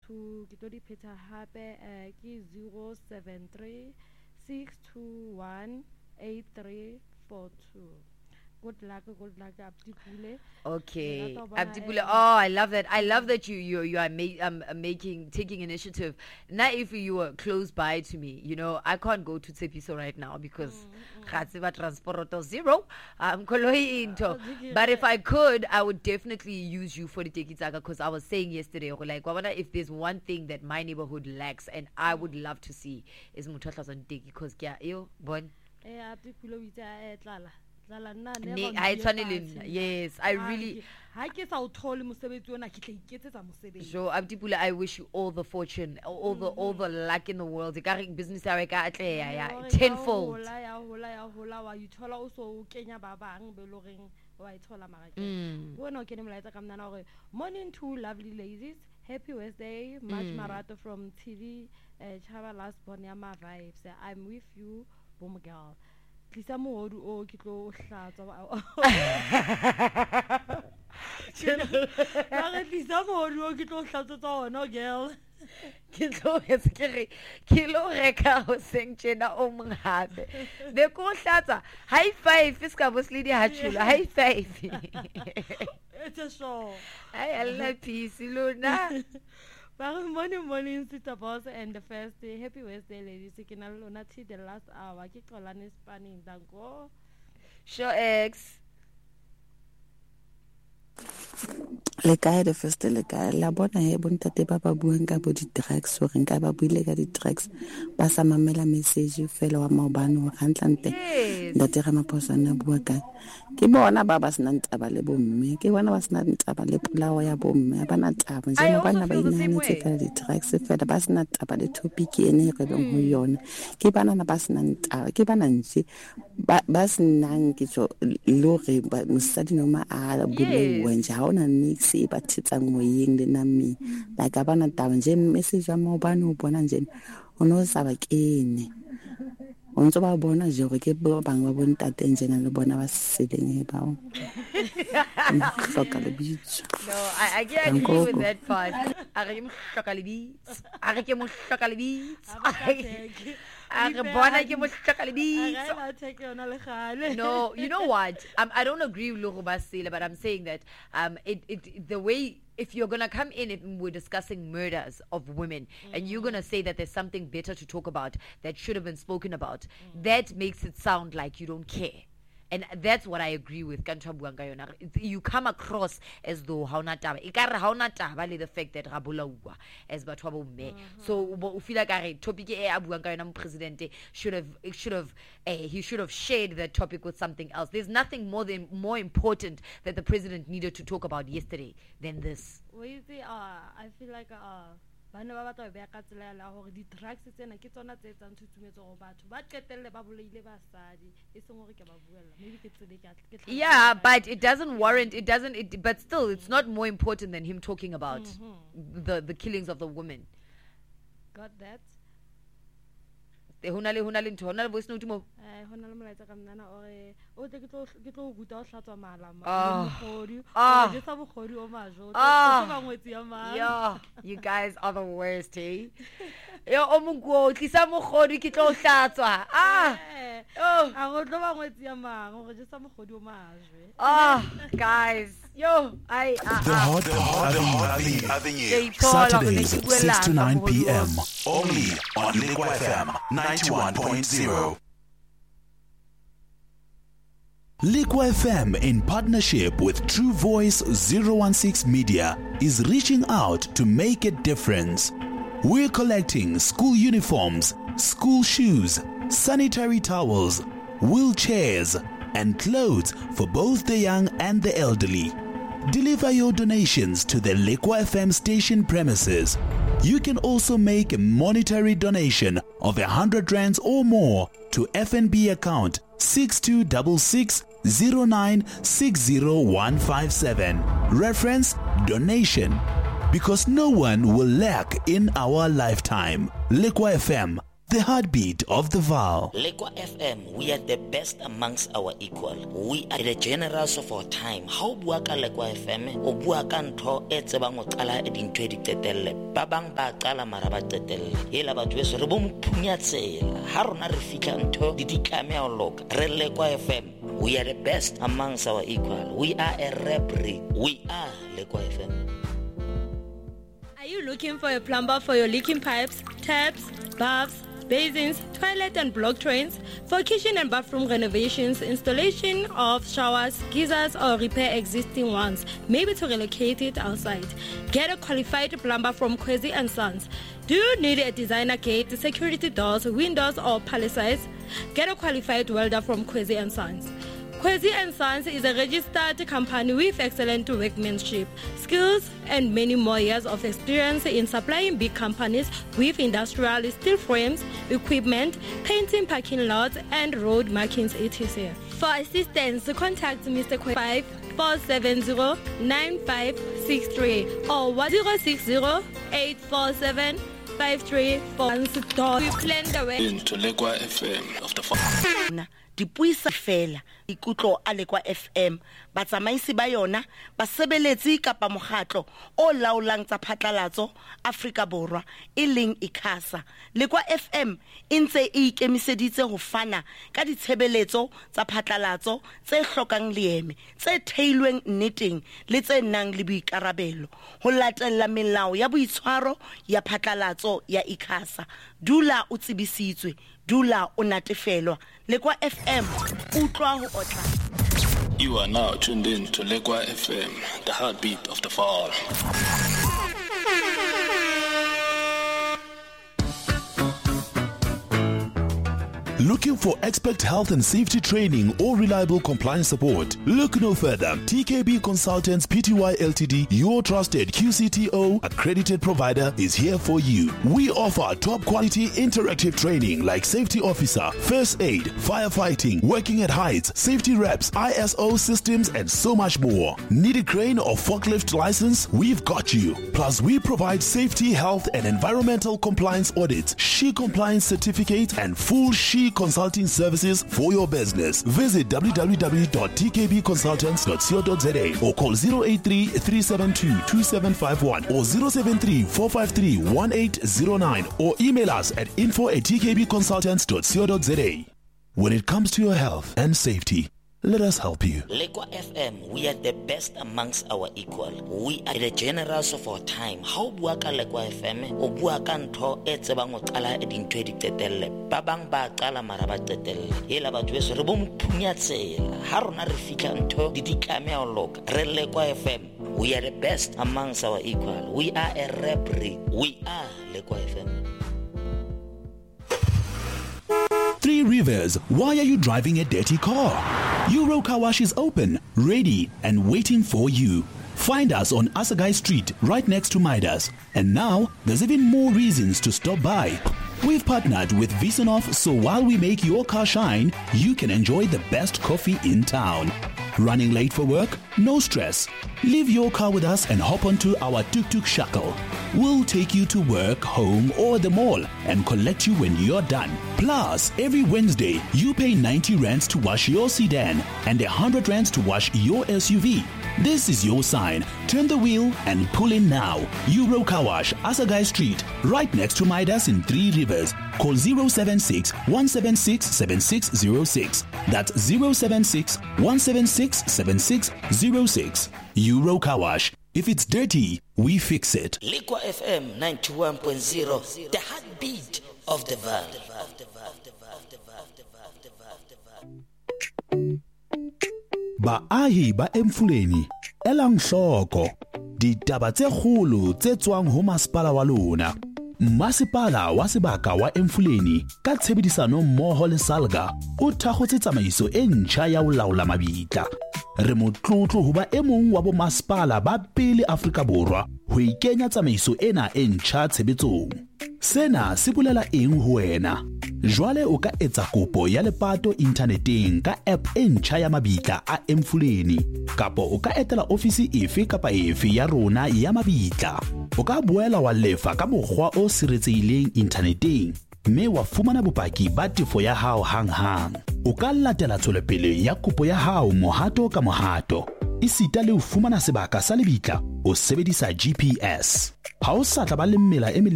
2 ke tlo di pheta hape ke 073 621 8342. Good luck, Abdi Pule. Okay, Abdi Pule. Oh, I love that. I love that you are taking initiative. Not if you were close by to me. You know, I can't go to Tsepiso right now because transporto zero. Koloi into. But if I could, I would definitely use you for the Tekitaka, because I was saying yesterday, like, I wonder if there's one thing that my neighborhood lacks, and I would love to see is Mutlatlas on Teki, because bon. Abdi Pule tlala. Yes, I really. So Abdi Pule, I wish you all the fortune, all the luck in the world. Business tenfold. Morning to lovely ladies. Happy Wednesday. Much marato from TV. Chava last Bonyama vibes. I'm with you, boom girl. Tlisa modu o ke tlo hlatsa tlisa modu o ke tlo hlatsa tsona girl ke lo reka ho seng tjena o mong hape be ko hlatsa high five iska boslidi hachula high five it's a show I love peace luna. Morning, Sister Boss, and the first day. Happy Wednesday, ladies. You can alone the last hour. Kikolani spanning, dango. Sure, X. Le kae de first le kae la bona he bontate ba ba buang ka bo di drugs so re nka ba buile ka di drugs ba sa mamela message fela wa maobane wa gantlante ndate ga maposana bua ka ke bona ba ba sena ntaba le bomme ke bona ba sena ntaba le polawa ya bomme ba na taba je mo bana ba inanetse ka di drugs fela ba sena taba le topic ene re beng ho yona ke bana na ba sena ntaba ke bana nje ba senang ke tso lore ba musadi no ma a bule wenja ha ona nix ba tsitsang moyeng le nami la ka bana taba nje message ya mo bana o bona nje ono sa ba kene o ntse ba bona je re ke ba bang ba bontate nje na le bona ba seleng ba o le bitso. No, I can't agree with that part. I ke mo hloka le bitso. No, you know what? I don't agree with Luruba Sila, but I'm saying that the way, if you're gonna come in and we're discussing murders of women, and you're gonna say that there's something better to talk about that should have been spoken about, that makes it sound like you don't care. And that's what I agree with. You come across as though haunataba. Ikare haunataba le the fact that rabulawa as batwabo me. So u feel like topic e abuanga yona president should have he should have shared that topic with something else. There's nothing more important that the president needed to talk about yesterday than this. Well, you see, I feel like bana ba batla be ka tsela la hore di drugs tsena ke tsona tse tsang thutumetso go batho ba qetelle ba boleile basadi e seng hore ke ba buella maybe ke tsele ke yeah, but it doesn't warrant but still it's not more important than him talking about the killings of the women. Got that? Hona le ntho voice note mo hona le molaetsa ka mnana ore o tle ke tlo guta o hlatswa mala je sa bogodi o majo o ba ngwetsi ya mala yeah, you guys are the worst, hey. Yo o mongo tlisa mogodi ke tlo hlatswa a go tlo ba ngwetsi ya mang o je sa mogodi o majwe guys yo the hot avenue Saturdays 6 to 9 p.m. only on Liquid FM 91.0. Liquid FM, in partnership with True Voice 016 Media, is reaching out to make a difference. We're collecting school uniforms, school shoes, sanitary towels, wheelchairs, and clothes for both the young and the elderly. Deliver your donations to the Liquid FM station premises. You can also make a monetary donation of 100 rands or more to FNB account 626609606157. Reference donation. Because no one will lack in our lifetime. Liquid FM, the heartbeat of the Vaal. Lekwa FM, we are the best amongst our equal. We are the generals of our time. How buaka Lekwa FM? O buaka ntho e tsebang o qala e dintho di tetelle. Ba bang ba qala mara ba tetelle. Hela batho beso re bo mphunya tsela. Ha rona re fihla ntho di tlameha o loka. Re Lekwa FM. We are the best amongst our equal. We are a rap breed. We are Lekwa FM. Are you looking for a plumber for your leaking pipes, taps, baths, basins, toilet and block drains? For kitchen and bathroom renovations, installation of showers, geysers or repair existing ones, maybe to relocate it outside. Get a qualified plumber from Kwezi & Sons. Do you need a designer gate, security doors, windows or palisades? Get a qualified welder from Kwezi & Sons. Kwezi & Sons is a registered company with excellent workmanship, skills, and many more years of experience in supplying big companies with industrial steel frames, equipment, painting parking lots, and road markings, etc. For assistance, contact Mr. Kwezi 470-9563 or 060-847-534. We plan the way into Lekwa FM of the Vaal. Dipuisa fela ikutlo a Lekwa FM batsamaisi ba yona basebeletsi kapa mokgatlo o laolang tsa phatlalatso Afrika Borwa e leng ICASA. Lekwa FM intse e ikemiseditse ho fana ka ditshebeletso tsa phatlalatso tse hlokang leeme tse theilweng nneteng le tse nang le boikarabelo ho latella melao ya boitshwaro ya phatlalatso ya ICASA. Dula o tsebisitswe, dula o natefelwa. Lekwa FM utlwa ho otla. You are now tuned in to Lekwa FM, the heartbeat of the Vaal. Looking for expert health and safety training or reliable compliance support? Look no further. TKB Consultants Pty Ltd, your trusted QCTO accredited provider, is here for you. We offer top quality interactive training like safety officer, first aid, firefighting, working at heights, safety reps, ISO systems, and so much more. Need a crane or forklift license? We've got you. Plus, we provide safety, health, and environmental compliance audits, SHE compliance certificates, and full SHE consulting services for your business. Visit www.tkbconsultants.co.za or call 083-372-2751 or 073-453-1809 or email us at info@tkbconsultants.co.za. When it comes to your health and safety, let us help you. Lekwa FM, we are the best amongst our equal. We are the generals of our time. How buaka Lekwa FM? O buaka ntho e tsebang o qala e dintho di tetelle. Ba bang ba qala mara ba tetelle. Hela batho beso re bo mphunya tsela. Ha rona re fihla ntho di tlameha o loka. Re Lekwa FM, we are the best amongst our equal. We are a rap breed. We are Lekwa FM. Three Rivers, why are you driving a dirty car? Euro Car Wash is open, ready, and waiting for you. Find us on Asagai Street, right next to Midas. And now, there's even more reasons to stop by. We've partnered with Visonoff, so while we make your car shine, you can enjoy the best coffee in town. Running late for work? No stress. Leave your car with us and hop onto our tuk-tuk shuttle. We'll take you to work, home, or the mall and collect you when you're done. Plus, every Wednesday, you pay 90 rands to wash your sedan and 100 rands to wash your SUV. This is your sign. Turn the wheel and pull in now. Euro Car Wash, Asagai Street, right next to Midas in Three Rivers. Call 076-176-7606. That's 076-176-7606. Euro Car Wash. If it's dirty, we fix it. Lekwa FM 91.0, the heartbeat of the Vaal. Baahi ba Emfuleni, elang hloko. Ditaba tse kgolo tse tswang ho masepala wa lona. Masepala wa sebaka wa Emfuleni ka tshebedisano mmoho le Salga o thakgotse tsamaiso e ntjha ya ho laola mabitla. Re motlotlo ho ba e mong wa bo masepala ba pele Afrika Borwa ho ikenya tsamaiso ena e ntjha tshebetsong. Sena se bolela eng ho wena? Jwale o ka etsa kopo ya lepato inthaneteng ka app e ntjha ya mabitla a Emfuleni, kapo o ka etela ofisi efe kapa efe ya rona ya mabitla. O ka boela wa lefa ka mokgwa o siretsehileng inthaneteng. mme wa fumana bopaki ba tefo ya hao hang-hang. O ka latela tswelopele ya kopo ya hao mohato ka mohato. Isita le ho fumana sebaka sa lebitla o sebedisa GPS. Ha o sa tla ba le mmela